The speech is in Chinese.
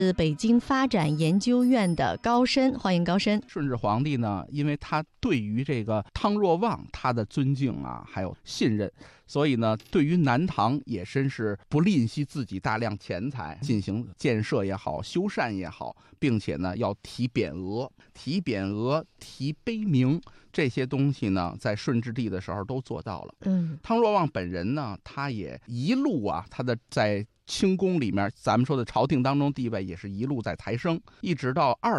北京发展研究院的高深，欢迎高深。 顺治皇帝呢，因为他对于这个汤若望他的尊敬啊，还有信任，所以呢，对于南唐也真是不吝惜自己大量钱财进行建设也好，修缮也好，并且呢要提匾额、提碑铭，这些东西呢，在顺治帝的时候都做到了。汤若望本人呢，他也一路啊，他的在清宫里面，咱们说的朝廷当中地位也是一路在抬升，一直到